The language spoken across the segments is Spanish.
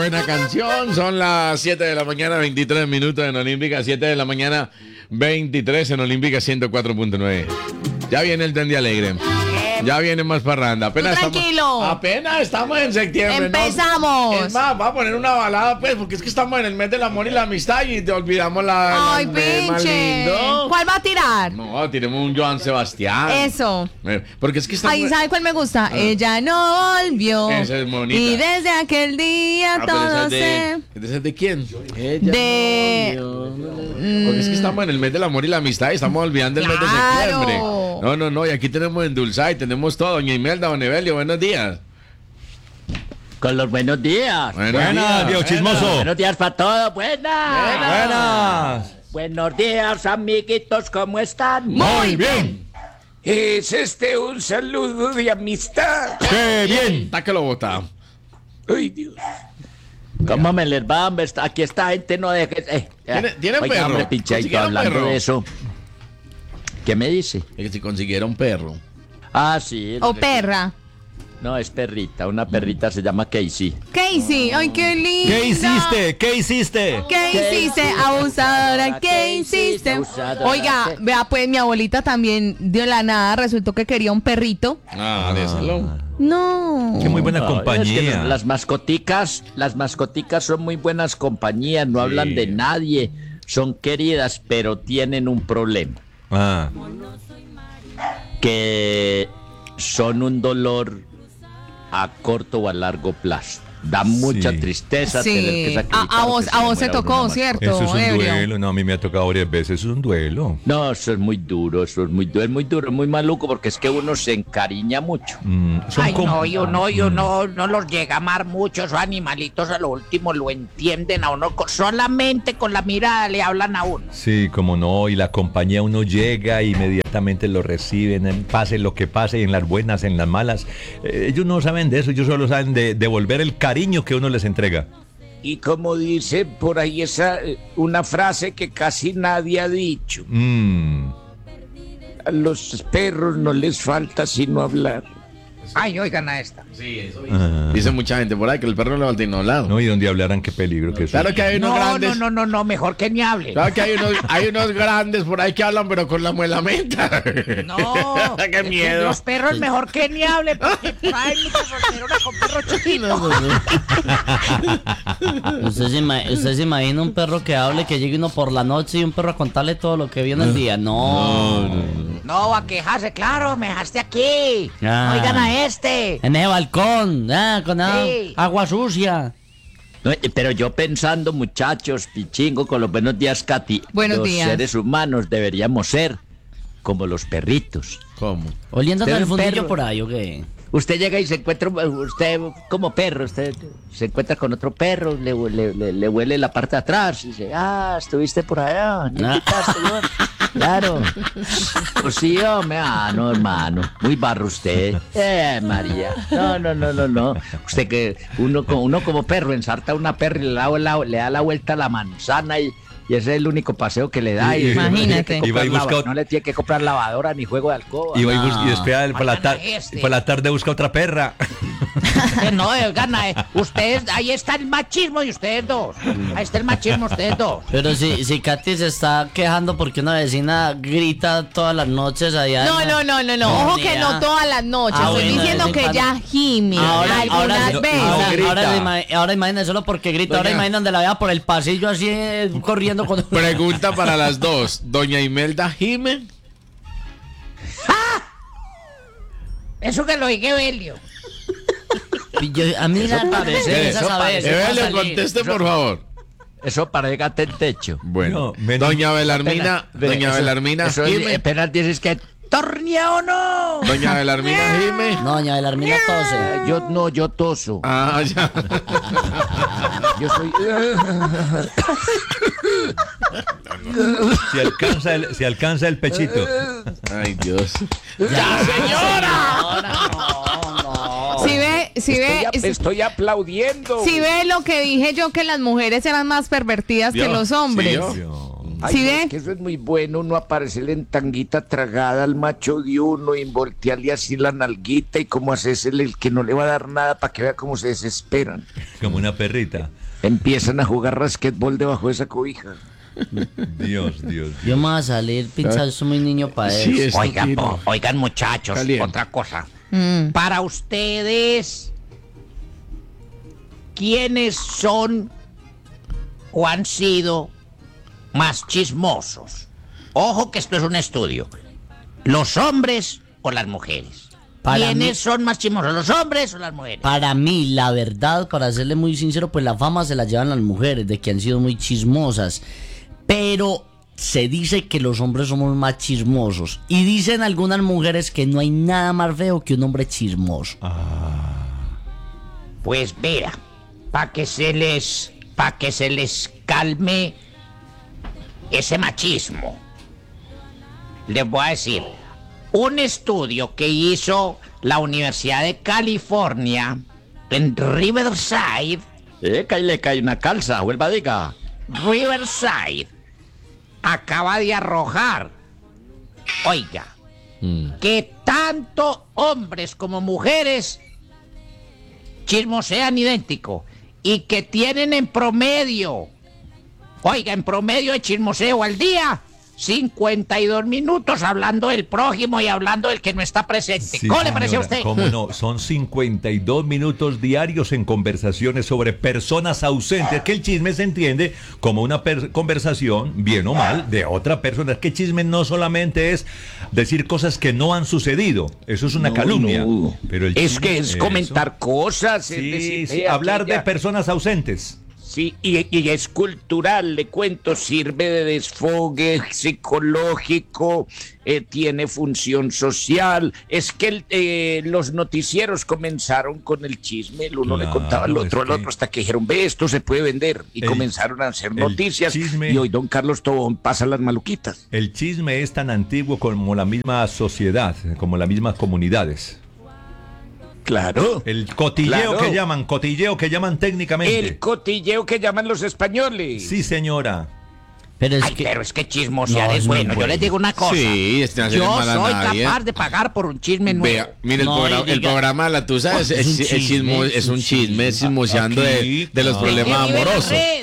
buena canción. Son las 7 de la mañana, 23 minutos en Olímpica. 7 de la mañana, 23 en Olímpica 104.9. Ya viene el Tren de Alegre. Ya viene más parranda. Apenas estamos en septiembre. Empezamos. ¿No? Es más, va a poner una balada, pues, porque es que estamos en el mes del amor y la amistad y te olvidamos Ay, más pinche. lindo. ¿Cuál va a tirar? No, tiremos un Joan Sebastián. Eso. Porque es que estamos... Ay, ¿sabe cuál me gusta? Ella no volvió. Esa es bonita. Y desde aquel día todo se... ¿Esa es de quién? Porque es que estamos en el mes del amor y la amistad y estamos olvidando el mes de septiembre. No, y aquí tenemos endulzar y tenemos todo. Doña Imelda, don Evelio, buenos días. Con los buenos días. Buenas, Dios chismoso. Buenos días para todos. Buenas. Buenos días, amiguitos, ¿cómo están? Muy bien. ¿Es un saludo de amistad? ¡Qué bien! Está que lo bota. Ay, Dios. ¿Cómo me les va? Aquí esta gente no deja... ¿Tiene Oiga, perro? hombre, pinchadito, ¿Consiguieron hablando perro? de eso. ¿Qué me dice? Es que si consiguiera un perro. Ah, sí. O perra. No, es perrita. Una perrita se llama Casey. Casey, ay, qué lindo. ¿Qué hiciste? ¿Qué hiciste? ¿Qué hiciste, abusadora? ¿Qué hiciste? Abusadora. Oiga, vea, pues mi abuelita también de la nada resultó que quería un perrito. Déselo. No. Qué muy buena No, compañía. es que las mascoticas son muy buenas compañías, no hablan de nadie, son queridas, pero tienen un problema, Ah, que son un dolor a corto o a largo plazo. Da mucha tristeza tener que Sí, sacrificar. a vos se tocó, ¿cierto? eso es un Ebrio? duelo. No, a mí me ha tocado varias veces. Eso es un duelo. No, eso es muy duro, es muy duro, muy maluco, porque es que uno se encariña mucho. Ay, no, yo no los llega a amar mucho. Esos animalitos a lo último lo entienden a uno. Solamente con la mirada le hablan a uno. Sí, como no. Y la compañía, uno llega e inmediatamente lo reciben, pase lo que pase, en las buenas, en las malas. Ellos no saben de eso, ellos solo saben de devolver el cariño que uno les entrega. Y como dice por ahí una frase que casi nadie ha dicho. A los perros no les falta sino hablar. Ay, oigan a esta. Sí, eso dice mucha gente por ahí que el perro no le falta sino hablar. No, y donde hablaran, qué peligro que eso. Claro que hay unos grandes. No, mejor que ni hable. Claro que hay unos grandes por ahí que hablan, pero con la muela menta. No, qué miedo. Los perros mejor que ni hable, porque traen muchas solteronas con perro chiquito. ¿Usted se imagina un perro que hable, que llegue uno por la noche y un perro a contarle todo lo que vio en el día? No, a quejarse, claro, me dejaste aquí. Oigan a este. En ese balcón, con Sí. agua sucia. No, pero yo pensando, muchachos, Pichingo, con los buenos días, Katy. Buenos los días. seres humanos deberíamos ser como los perritos. ¿Cómo? Oliéndote Usted el es fundillo perro. por ahí, ¿o qué? Usted llega y se encuentra, usted como perro, usted se encuentra con otro perro, le huele la parte de atrás y dice, estuviste por allá, ¿no quitaste, Iván? Claro. Pues sí, hombre, no, hermano, muy barro usted. María, no. Usted que uno como perro ensarta a una perra y le da la vuelta a la manzana y ese es el único paseo que le da. Y Imagínate. No le tiene que comprar lavadora ni juego de alcoba. Y después por la tarde busca otra perra. No, gana. Ustedes, ahí está el machismo y ustedes dos. Ahí está el machismo, ustedes dos. Pero si Katy se está quejando porque una vecina grita todas las noches allá. No. Ojo que no todas las noches. Estoy bueno, diciendo de vez en que ya gime algunas veces. Ahora imagínate solo porque grita. Ahora imagínate donde la vea por el pasillo así corriendo con... Pregunta para las dos. ¿Doña Imelda gime? Eso que lo dije, Evelio. A mí me parece esa saber. Evelio, conteste por favor. Eso para el gato en techo. Bueno, No, doña Belarmina Eso gime. apenas dices que tornea o no. Doña Belarmina gime. No, doña Belarmina tose. Yo toso. Ya. Yo soy. Si alcanza el pechito. Ay, Dios. ¡Ya, señora! Si ve, Estoy aplaudiendo. si ve lo que dije yo, que las mujeres eran más pervertidas que los hombres. ¿Sí, yo? Ay, ¿Sí no, ve? es que eso es muy bueno, uno aparecerle en tanguita tragada al macho de uno y voltearle así la nalguita y como hacerse el que no le va a dar nada para que vea cómo se desesperan. Como una perrita. Empiezan a jugar rasquetbol debajo de esa cobija. Dios. Yo me voy a salir pinchado, soy muy niño para eso. Sí, esto Oigan, aquí no. oigan, muchachos, Caliente. otra cosa. Mm. Para ustedes, ¿quiénes son o han sido más chismosos? Ojo que esto es un estudio. ¿Los hombres o las mujeres? Para ¿Quiénes mí- son más chismosos, los hombres o las mujeres? Para mí, la verdad, para serle muy sincero, pues la fama se la llevan las mujeres, de que han sido muy chismosas. Pero se dice que los hombres somos más chismosos. Y dicen algunas mujeres que no hay nada más feo que un hombre chismoso. Pues mira, para que se les calme ese machismo, les voy a decir, un estudio que hizo la Universidad de California en Riverside, Que ahí le cae una calza, vuelva diga. Riverside, acaba de arrojar, oiga, que tanto hombres como mujeres chismosean idéntico y que tienen en promedio, oiga, en promedio de chismoseo al día, 52 minutos hablando del prójimo y hablando del que no está presente. Sí, ¿Cómo le parece a señora, usted? ¿Cómo no? Son 52 minutos diarios en conversaciones sobre personas ausentes. Que el chisme se entiende como una conversación, bien o mal, de otra persona. Es que chisme no solamente es decir cosas que no han sucedido. Eso es una calumnia. No. Pero el Es chisme- que es eso. comentar cosas. es Sí, decir, sí, vea, hablar de aquella- personas ausentes. Sí, y es cultural, le cuento, sirve de desfogue psicológico, tiene función social. Es que los noticieros comenzaron con el chisme, el uno le Claro, contaba al otro, es al que- otro, hasta que dijeron, ve, esto se puede vender. Y El- comenzaron a hacer el noticias. chisme- Y hoy don Carlos Tobón pasa las maluquitas. El chisme es tan antiguo como la misma sociedad, como las mismas comunidades. Claro. El cotilleo Claro. cotilleo que llaman técnicamente. El cotilleo que llaman los españoles. Sí, señora. Pero es Ay, que... pero es que chismosear No, es es muy bueno. Yo bueno. les digo una cosa. Sí, este no hacerle Yo mal a soy nadie. capaz de pagar por un chisme nuevo. Vea, mire, No, el diga- programa de la Tusa es Es un chisme, es un chisme, es chismoseando Aquí, de los claro. problemas ¿De qué vive la amorosos. red?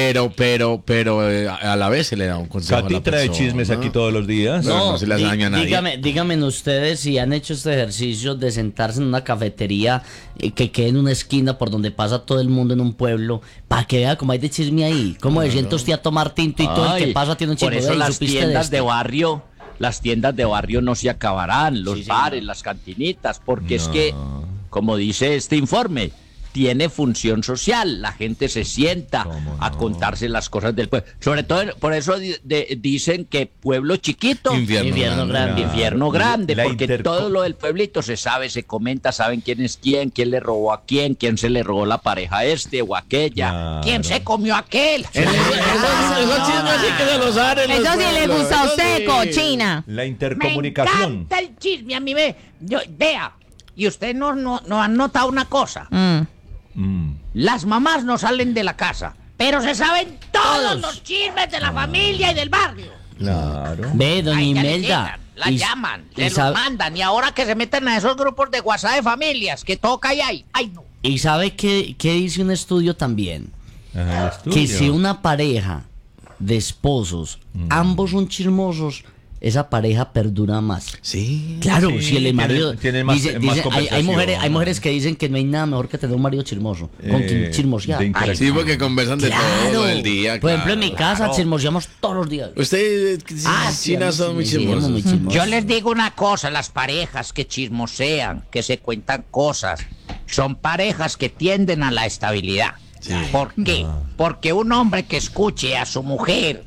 pero a la vez se le da un consejo a Katy la trae persona. chismes aquí todos los días. No se le hace daño a nadie. dígame ustedes si han hecho este ejercicio de sentarse en una cafetería que quede en una esquina por donde pasa todo el mundo en un pueblo, para que vea cómo hay de chisme ahí, cómo se siente usted a tomar tinto y todo el que pasa tiene un chisme. Por eso "Ey, las ¿supiste tiendas este?". de barrio, las tiendas de barrio no se acabarán, los Sí, señor. bares, las cantinitas, porque es que, como dice este informe, tiene función social. La gente se sienta ¿Cómo a no? contarse las cosas del pueblo. Sobre todo, por eso dicen que pueblo chiquito, Infierno grande. infierno grande, La porque todo lo del pueblito se sabe, se comenta, saben quién es quién le robó a quién se le robó la pareja a este o aquella. Claro. ¿Quién se comió aquel? Esos chismes sí que se los dan en los Eso sí le pueblos, gusta a eso usted, sí. cochina. La Me intercomunicación. encanta el chisme, a mí vea, y usted no han notado una cosa. Las mamás no salen de la casa, pero se saben todos los chismes de la familia y del barrio. Claro. Ve, doña Ay, ya le Imelda. llegan, la y- llaman, y se los sabe- mandan, y ahora que se meten a esos grupos de WhatsApp de familias, que toca y hay, ay no. ¿Y sabe qué dice un estudio también? Ajá, el estudio. Que si una pareja de esposos, ambos son chismosos, esa pareja perdura más. Sí. Claro, Sí, si el marido tienen más- dice, más hay conversación. mujeres que dicen que no hay nada mejor que tener un marido chismoso, con quien chismosear. de Ay, interacción. Sí, porque conversan de todo el día. Por ejemplo, en mi claro. casa chismoseamos todos los días. Ustedes, chinas, son muy sí, somos chismosos. muy chismosos. Yo les digo una cosa, las parejas que chismosean, que se cuentan cosas, son parejas que tienden a la estabilidad. ¿Por qué? Porque un hombre que escuche a su mujer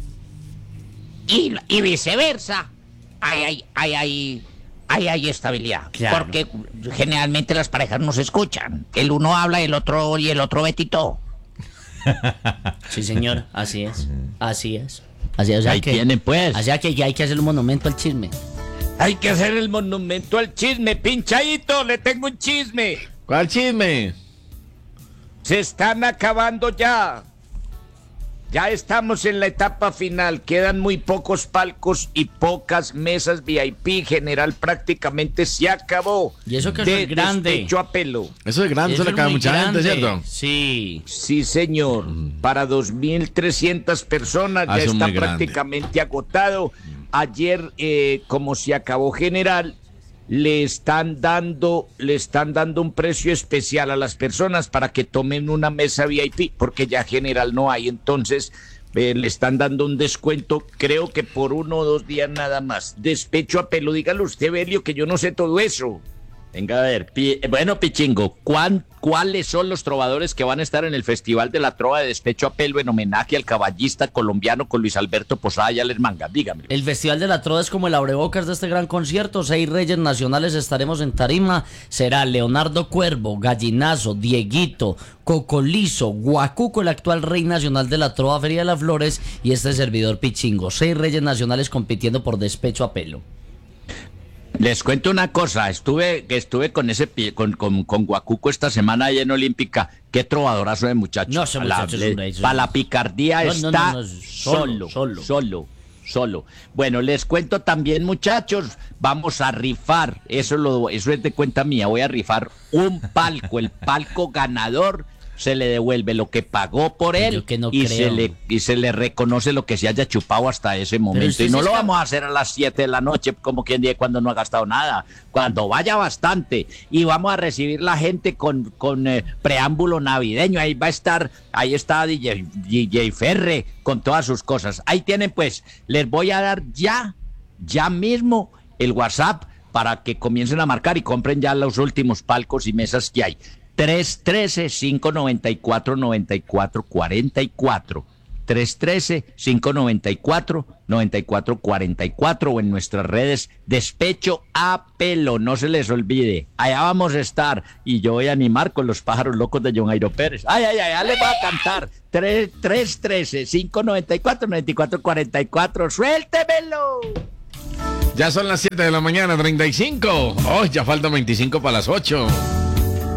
y viceversa, hay estabilidad. Claro. Porque generalmente las parejas no se escuchan. El uno habla y el otro betito. Sí, señor, así es. Así es. Así es. O sea Ahí que, tienen, pues. O sea que ya hay que hacer un monumento al chisme. Hay que hacer el monumento al chisme. Pinchadito, le tengo un chisme. ¿Cuál chisme? Se están acabando ya Ya estamos en la etapa final, quedan muy pocos palcos y pocas mesas VIP. General prácticamente se acabó. Y eso que eso es grande. Despecho a pelo. Eso es grande, eso le cabe a muy mucha gente, grande. ¿cierto? Sí. Sí, señor. Para 2.300 personas ya eso es está muy grande. prácticamente agotado. Ayer, como se acabó General, le están dando un precio especial a las personas para que tomen una mesa VIP, porque ya General no hay. Entonces, le están dando un descuento, creo que por 1 o 2 días nada más. Despecho a pelo, dígalo usted, Belio, que yo no sé todo eso. Venga, a ver, bueno, Pichingo, ¿cuáles son los trovadores que van a estar en el Festival de la Trova de Despecho a Pelo en homenaje al caballista colombiano con Luis Alberto Posada y Alex Manga? Dígame. El Festival de la Trova es como el abrebocas de este gran concierto. 6 reyes nacionales estaremos en tarima. Será Leonardo Cuervo, Gallinazo, Dieguito, Cocolizo, Guacuco, el actual rey nacional de la Trova Feria de las Flores, y este servidor Pichingo. 6 reyes nacionales compitiendo por Despecho a Pelo. Les cuento una cosa, estuve con Guacuco esta semana ahí en Olímpica. Qué trovadorazo de muchacho. No, ese muchacho es un rey. Para la picardía está solo. solo. Bueno, les cuento también, muchachos, vamos a rifar, eso es de cuenta mía, voy a rifar un palco, el palco ganador. Se le devuelve lo que pagó por él Yo que no y creo. se le reconoce lo que se haya chupado hasta ese momento. usted Y no sí lo está- vamos a hacer a las 7 de la noche, como quien dice, cuando no ha gastado nada, cuando vaya bastante. Y vamos a recibir la gente con preámbulo navideño. Ahí está DJ Ferre con todas sus cosas. Ahí tienen, pues, les voy a dar ya mismo el WhatsApp para que comiencen a marcar y compren ya los últimos palcos y mesas que hay. 313-594-9444. 313-594-9444 o en nuestras redes Despecho a Pelo, no se les olvide, allá vamos a estar y yo voy a animar con los pájaros locos de John Jairo Pérez. Ay, ya les voy a cantar. 313-594-9444, suéltemelo. Ya son las 7 de la mañana, 35. Oh, ya faltan 25 para las 8.